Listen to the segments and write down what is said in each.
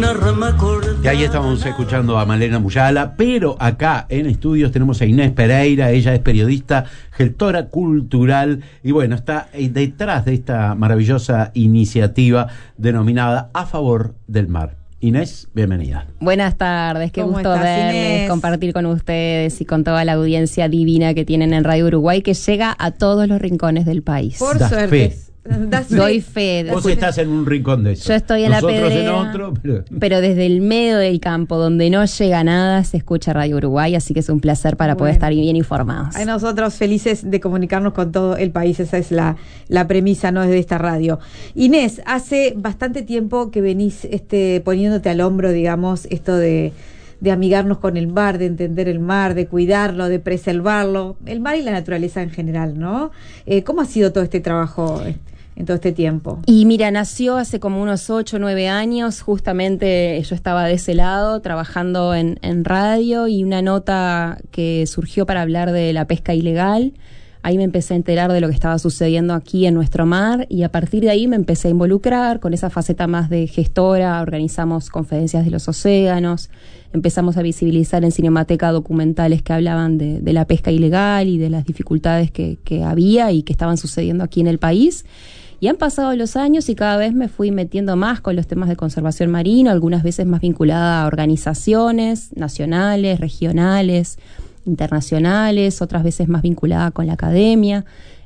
una rama cortada. Y ahí estamos escuchando a Malena Muyala, pero acá en estudios tenemos a Inés Pereira. Ella es periodista, gestora cultural y bueno, está detrás de esta maravillosa iniciativa denominada A Favor del Mar. Inés, bienvenida. Buenas tardes, qué gusto verles, Inés? compartir con ustedes y con toda la audiencia divina que tienen en Radio Uruguay, que llega a todos los rincones del país. Por Das suerte. fe. Doy fe. Vos estás en un rincón de eso. Yo estoy en Nosotros la pedrera, en otro, pero desde el medio del campo, donde no llega nada, se escucha Radio Uruguay, así que es un placer para poder estar bien informados. Ay, nosotros felices de comunicarnos con todo el país, esa es la premisa, ¿no?, de esta radio. Inés, hace bastante tiempo que venís poniéndote al hombro, digamos, esto de amigarnos con el mar, de entender el mar, de cuidarlo, de preservarlo, el mar y la naturaleza en general, ¿no? ¿Cómo ha sido todo este trabajo en todo este tiempo? Y mira, nació hace como unos 8 o 9 años, justamente yo estaba de ese lado trabajando en radio, y una nota que surgió para hablar de la pesca ilegal. Ahí me empecé a enterar de lo que estaba sucediendo aquí en nuestro mar, y a partir de ahí me empecé a involucrar con esa faceta más de gestora. Organizamos conferencias de los océanos, empezamos a visibilizar en Cinemateca documentales que hablaban de la pesca ilegal y de las dificultades que había y que estaban sucediendo aquí en el país. Y han pasado los años y cada vez me fui metiendo más con los temas de conservación marino, algunas veces más vinculada a organizaciones nacionales, regionales, internacionales, otras veces más vinculada con la academia.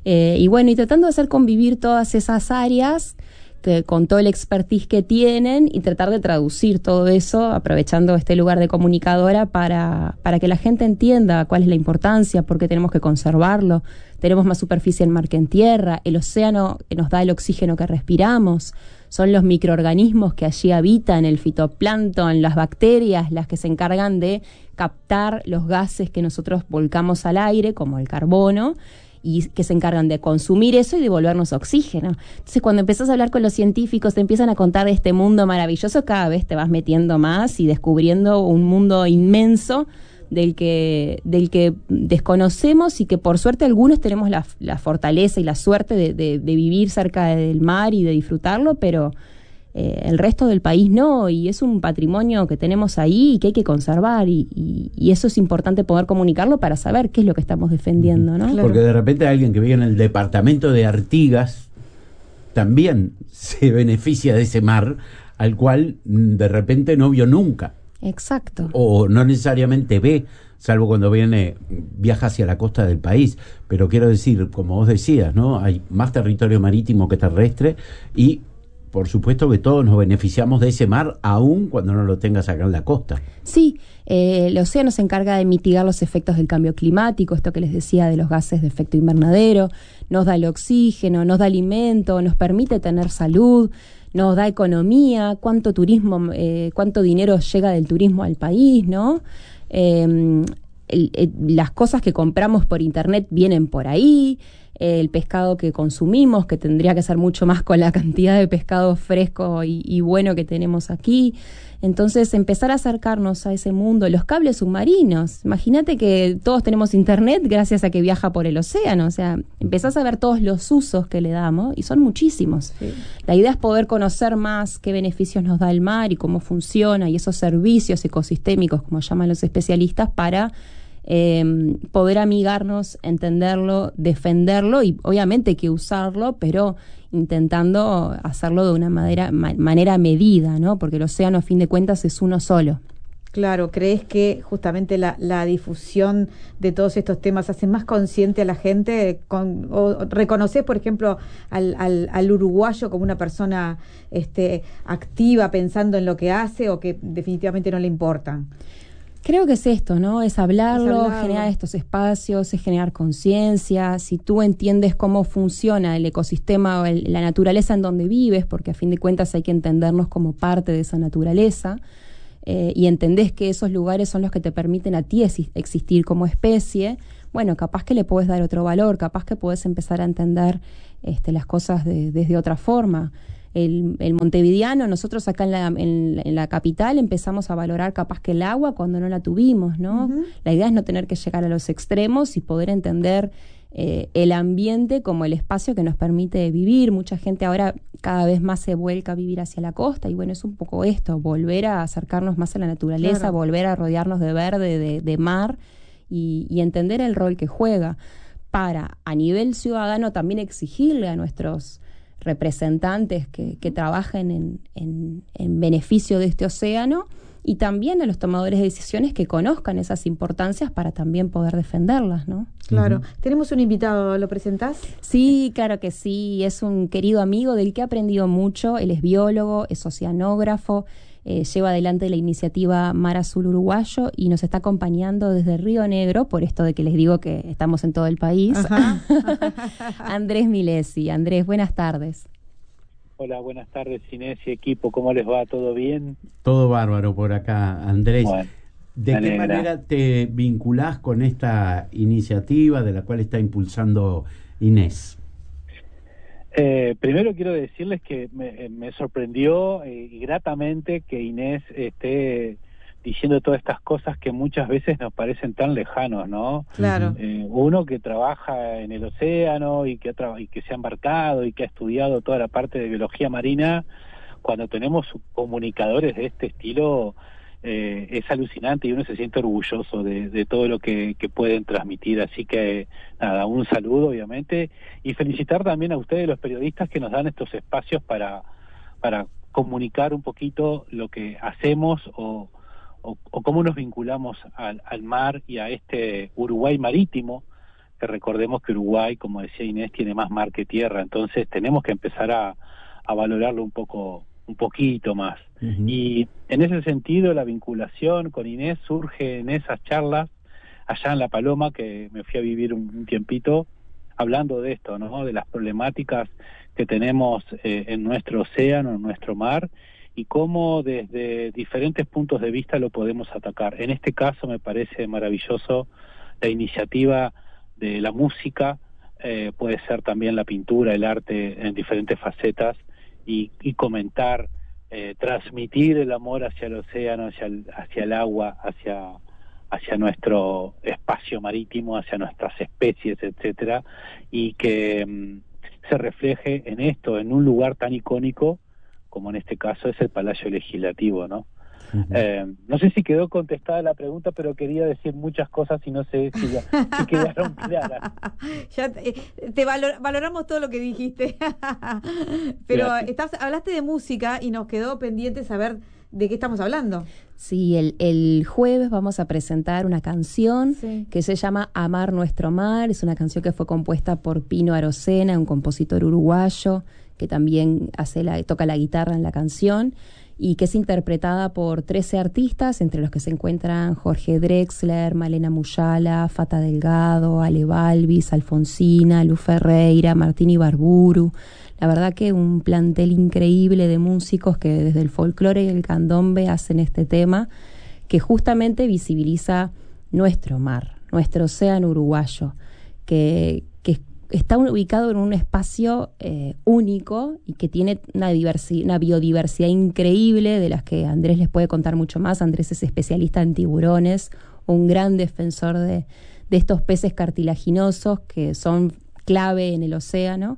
Y bueno, y tratando de hacer convivir todas esas áreas con todo el expertise que tienen, y tratar de traducir todo eso, aprovechando este lugar de comunicadora para que la gente entienda cuál es la importancia, por qué tenemos que conservarlo. Tenemos más superficie en mar que en tierra, el océano nos da el oxígeno que respiramos, son los microorganismos que allí habitan, el fitoplancton, las bacterias, las que se encargan de captar los gases que nosotros volcamos al aire, como el carbono, y que se encargan de consumir eso y devolvernos oxígeno. Entonces, cuando empezás a hablar con los científicos, te empiezan a contar de este mundo maravilloso, cada vez te vas metiendo más y descubriendo un mundo inmenso del que desconocemos, y que por suerte algunos tenemos la fortaleza y la suerte de vivir cerca del mar y de disfrutarlo, pero el resto del país no, y es un patrimonio que tenemos ahí y que hay que conservar, y eso es importante poder comunicarlo para saber qué es lo que estamos defendiendo, ¿no? Claro. Porque de repente alguien que vive en el departamento de Artigas también se beneficia de ese mar al cual de repente no vio nunca. Exacto. O no necesariamente ve, salvo cuando viaja hacia la costa del país. Pero quiero decir, como vos decías, ¿no? Hay más territorio marítimo que terrestre, y por supuesto que todos nos beneficiamos de ese mar, aun cuando no lo tengas acá en la costa. Sí, el océano se encarga de mitigar los efectos del cambio climático, esto que les decía de los gases de efecto invernadero, nos da el oxígeno, nos da alimento, nos permite tener salud, nos da economía, cuánto turismo, cuánto dinero llega del turismo al país, ¿no? Las cosas que compramos por internet vienen por ahí, el pescado que consumimos, que tendría que ser mucho más con la cantidad de pescado fresco y bueno que tenemos aquí. Entonces, empezar a acercarnos a ese mundo, los cables submarinos. Imagínate que todos tenemos internet gracias a que viaja por el océano. O sea, empezás a ver todos los usos que le damos, y son muchísimos. Sí. La idea es poder conocer más qué beneficios nos da el mar y cómo funciona, y esos servicios ecosistémicos, como llaman los especialistas, para poder amigarnos, entenderlo, defenderlo, y obviamente hay que usarlo, pero intentando hacerlo de una manera medida, ¿no? Porque el océano, a fin de cuentas, es uno solo. Claro, ¿crees que justamente la difusión de todos estos temas hace más consciente a la gente? ¿O reconoces, por ejemplo, al uruguayo como una persona activa, pensando en lo que hace, o que definitivamente no le importa? Creo que es esto, ¿no? Es hablarlo, generar estos espacios, es generar conciencia. Si tú entiendes cómo funciona el ecosistema o la naturaleza en donde vives, porque a fin de cuentas hay que entendernos como parte de esa naturaleza, y entendés que esos lugares son los que te permiten a ti existir como especie, bueno, capaz que le puedes dar otro valor, capaz que puedes empezar a entender las cosas desde otra forma. El montevideano, nosotros acá en la capital empezamos a valorar capaz que el agua cuando no la tuvimos, ¿no? Uh-huh. La idea es no tener que llegar a los extremos y poder entender el ambiente como el espacio que nos permite vivir. Mucha gente ahora cada vez más se vuelca a vivir hacia la costa y bueno, es un poco esto, volver a acercarnos más a la naturaleza, Claro. volver a rodearnos de verde, de mar y entender el rol que juega para, a nivel ciudadano, también exigirle a nuestros representantes que trabajen en beneficio de este océano y también a los tomadores de decisiones que conozcan esas importancias para también poder defenderlas, ¿no? Claro. Tenemos un invitado, ¿lo presentás? Sí, claro que sí, es un querido amigo del que he aprendido mucho. Él es biólogo, es oceanógrafo, lleva adelante la iniciativa Mar Azul Uruguayo y nos está acompañando desde Río Negro, por esto de que les digo que estamos en todo el país. Andrés Milesi. Andrés, buenas tardes. Hola, buenas tardes, Inés y equipo. ¿Cómo les va? ¿Todo bien? Todo bárbaro por acá, Andrés. Bueno, ¿De qué alegra. manera te vinculás con esta iniciativa de la cual está impulsando Inés? Primero quiero decirles que me sorprendió y gratamente que Inés esté diciendo todas estas cosas que muchas veces nos parecen tan lejanos, ¿no? Claro. Uno que trabaja en el océano y que se ha embarcado y que ha estudiado toda la parte de biología marina, cuando tenemos comunicadores de este estilo, es alucinante y uno se siente orgulloso de todo lo que pueden transmitir. Así que nada, un saludo obviamente y felicitar también a ustedes los periodistas que nos dan estos espacios para comunicar un poquito lo que hacemos o cómo nos vinculamos al mar y a este Uruguay marítimo, que recordemos que Uruguay, como decía Inés, tiene más mar que tierra, entonces tenemos que empezar a valorarlo un poquito más. Y en ese sentido la vinculación con Inés surge en esas charlas allá en La Paloma, que me fui a vivir un tiempito, hablando de esto, ¿no? De las problemáticas que tenemos en nuestro océano, en nuestro mar, y cómo desde diferentes puntos de vista lo podemos atacar. En este caso me parece maravilloso la iniciativa de la música, puede ser también la pintura, el arte en diferentes facetas, y comentar, transmitir el amor hacia el océano, hacia el agua, hacia nuestro espacio marítimo, hacia nuestras especies, etcétera, y que se refleje en esto, en un lugar tan icónico como en este caso es el Palacio Legislativo, ¿no? No sé si quedó contestada la pregunta, pero quería decir muchas cosas y no sé si quedaron claras. Ya valoramos todo lo que dijiste. Pero hablaste de música y nos quedó pendiente saber de qué estamos hablando. Sí, el jueves vamos a presentar una canción que se llama Amar Nuestro Mar. Es una canción que fue compuesta por Pino Arocena, un compositor uruguayo que también toca la guitarra en la canción y que es interpretada por 13 artistas, entre los que se encuentran Jorge Drexler, Malena Muyala, Fata Delgado, Ale Balvis, Alfonsina, Lu Ferreira, Martín Ibarburu. La verdad que un plantel increíble de músicos que desde el folclore y el candombe hacen este tema que justamente visibiliza nuestro mar, nuestro océano uruguayo, que está ubicado en un espacio único y que tiene una biodiversidad increíble, de las que Andrés les puede contar mucho más. Andrés es especialista en tiburones, un gran defensor de estos peces cartilaginosos que son clave en el océano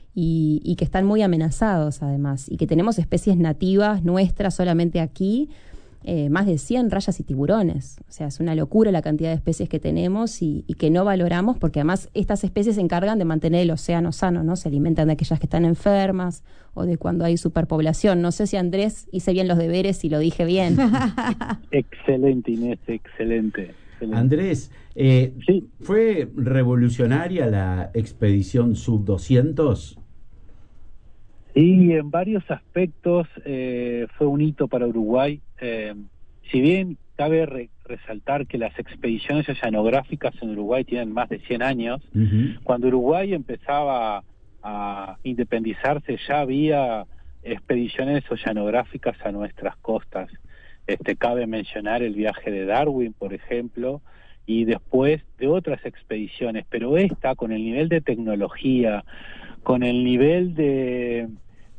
y que están muy amenazados además, y que tenemos especies nativas nuestras solamente aquí, más de 100 rayas y tiburones. O sea, es una locura la cantidad de especies que tenemos y que no valoramos, porque además estas especies se encargan de mantener el océano sano, ¿no? Se alimentan de aquellas que están enfermas o de cuando hay superpoblación. No sé si Andrés hice bien los deberes y lo dije bien. Excelente, Inés, excelente. Andrés, sí. ¿Fue revolucionaria la expedición Sub-200? Sí, en varios aspectos fue un hito para Uruguay. Si bien cabe resaltar que las expediciones oceanográficas en Uruguay tienen más de 100 años, cuando Uruguay empezaba a independizarse ya había expediciones oceanográficas a nuestras costas. Cabe mencionar el viaje de Darwin, por ejemplo, y después de otras expediciones, pero esta, con el nivel de tecnología, con el nivel de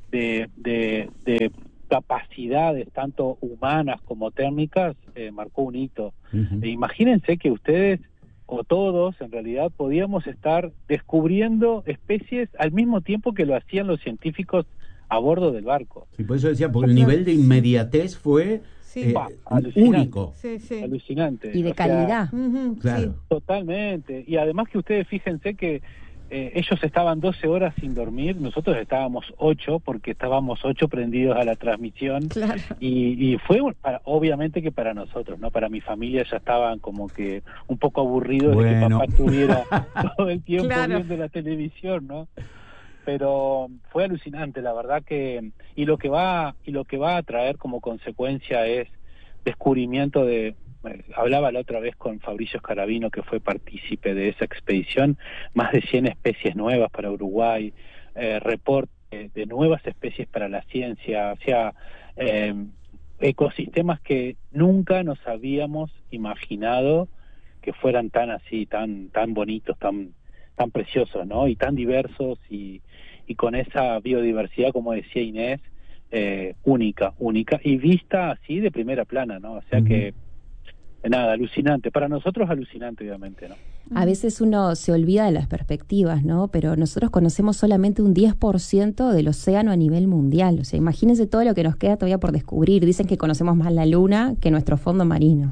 capacidades tanto humanas como térmicas, marcó un hito. Imagínense que ustedes o todos en realidad, podíamos estar descubriendo especies al mismo tiempo que lo hacían los científicos a bordo del barco. Sí, por eso decía, porque el nivel de inmediatez fue único. Alucinante. Y de calidad. Claro. Sí. Totalmente. Y además que ustedes fíjense que ellos estaban 12 horas sin dormir, nosotros estábamos 8, porque estábamos 8 prendidos a la transmisión. Claro. Y fue, obviamente que para nosotros, ¿no? Para mi familia ya estaban como que un poco aburridos de que papá estuviera todo el tiempo viendo la televisión, ¿no? Pero fue alucinante, la verdad que y lo que va a traer como consecuencia es descubrimiento de hablaba la otra vez con Fabricio Scarabino, que fue partícipe de esa expedición, más de 100 especies nuevas para Uruguay, reporte de nuevas especies para la ciencia, o sea, ecosistemas que nunca nos habíamos imaginado que fueran tan así, tan bonitos, tan preciosos, ¿no? Y tan diversos y con esa biodiversidad, como decía Inés, única, y vista así de primera plana, ¿no? O sea que, nada, alucinante. Para nosotros alucinante, obviamente, ¿no? A veces uno se olvida de las perspectivas, ¿no? Pero nosotros conocemos solamente un 10% del océano a nivel mundial. O sea, imagínense todo lo que nos queda todavía por descubrir. Dicen que conocemos más la luna que nuestro fondo marino.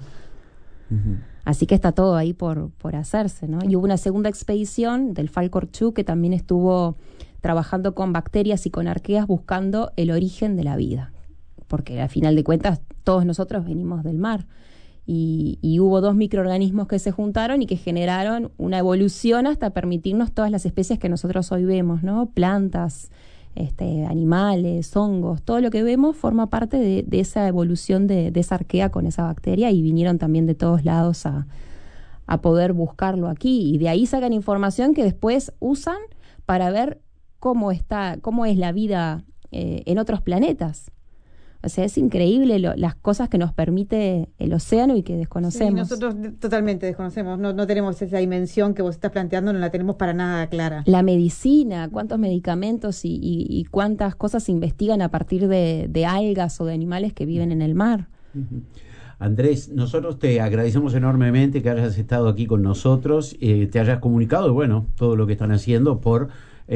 Así que está todo ahí por hacerse, ¿no? Y hubo una segunda expedición del Falcor 2 que también estuvo trabajando con bacterias y con arqueas buscando el origen de la vida. Porque al final de cuentas todos nosotros venimos del mar. Y hubo 2 microorganismos que se juntaron y que generaron una evolución hasta permitirnos todas las especies que nosotros hoy vemos, ¿no? Plantas, animales, hongos, todo lo que vemos forma parte de esa evolución de esa arquea con esa bacteria, y vinieron también de todos lados a poder buscarlo aquí, y de ahí sacan información que después usan para ver cómo es la vida en otros planetas. O sea, es increíble las cosas que nos permite el océano y que desconocemos. Sí, nosotros totalmente desconocemos, no tenemos esa dimensión que vos estás planteando, no la tenemos para nada clara. La medicina, cuántos medicamentos y cuántas cosas se investigan a partir de algas o de animales que viven en el mar. Andrés, nosotros te agradecemos enormemente que hayas estado aquí con nosotros, te hayas comunicado, bueno, todo lo que están haciendo por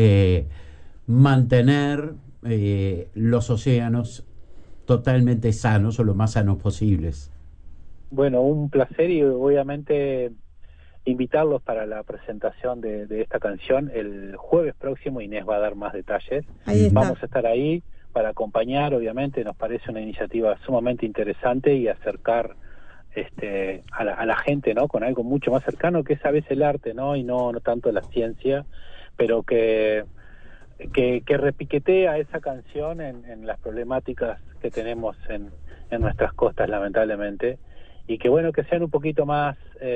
mantener los océanos totalmente sanos o lo más sanos posibles. Bueno, un placer, y obviamente invitarlos para la presentación de esta canción. El jueves próximo Inés va a dar más detalles. Ahí está. Vamos a estar ahí para acompañar, obviamente nos parece una iniciativa sumamente interesante y acercar a la gente, ¿no? Con algo mucho más cercano, que es a veces el arte, ¿no? Y no tanto la ciencia, pero que repiquetea esa canción en las problemáticas que tenemos en nuestras costas, lamentablemente, y que bueno, que sean un poquito más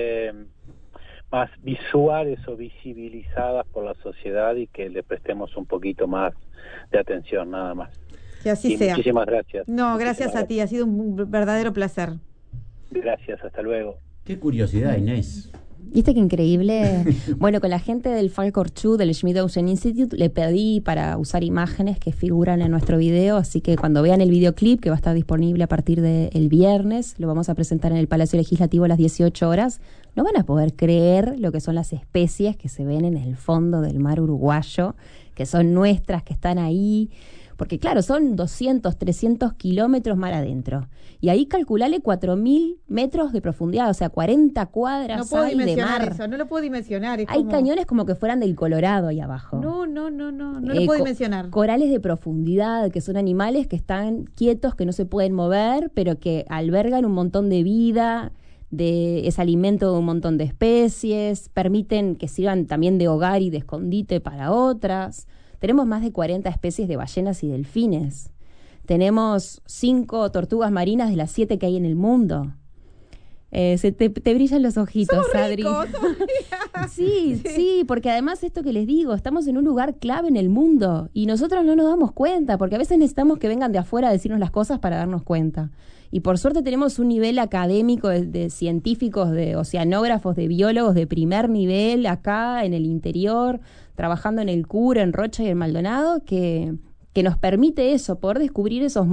visuales o visibilizadas por la sociedad, y que le prestemos un poquito más de atención, nada más. Que así sea. Muchísimas gracias. No, gracias a ti, ha sido un verdadero placer. Gracias, hasta luego. Qué curiosidad, Inés. ¿Viste qué increíble? Bueno, con la gente del Falcor 2, del Schmidt Ocean Institute, le pedí para usar imágenes que figuran en nuestro video, así que cuando vean el videoclip, que va a estar disponible a partir del viernes, lo vamos a presentar en el Palacio Legislativo a las 18 horas, no van a poder creer lo que son las especies que se ven en el fondo del mar uruguayo, que son nuestras, que están ahí. Porque claro, son 200, 300 kilómetros mar adentro. Y ahí calculale 4.000 metros de profundidad, o sea, 40 cuadras no puedo hay de mar. eso, no lo puedo dimensionar. Hay cañones como que fueran del Colorado ahí abajo. No lo puedo dimensionar. Corales de profundidad, que son animales que están quietos, que no se pueden mover, pero que albergan un montón de vida, es alimento de un montón de especies, permiten que sirvan también de hogar y de escondite para otras. Tenemos más de 40 especies de ballenas y delfines. Tenemos 5 tortugas marinas de las 7 que hay en el mundo. Te brillan los ojitos, Adri. Sí, porque además esto que les digo, estamos en un lugar clave en el mundo y nosotros no nos damos cuenta, porque a veces necesitamos que vengan de afuera a decirnos las cosas para darnos cuenta. Y por suerte tenemos un nivel académico de científicos, de oceanógrafos, de biólogos de primer nivel acá en el interior, trabajando en el CUR, en Rocha y en Maldonado, que nos permite eso, poder descubrir esos